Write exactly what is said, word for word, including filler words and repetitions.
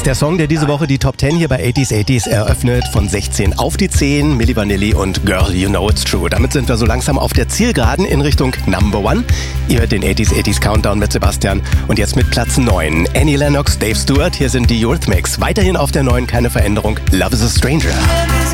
Der Song, der diese Woche die Top zehn hier bei achtziger achtziger eröffnet, von sechzehn auf die zehn, Milli Vanilli und Girl, You Know It's True. Damit sind wir so langsam auf der Zielgeraden in Richtung Number One. Ihr hört den achtziger achtziger Countdown mit Sebastian und jetzt mit Platz neun. Annie Lennox, Dave Stewart, hier sind die Eurythmics. Weiterhin auf der neun, keine Veränderung, Love is a Stranger.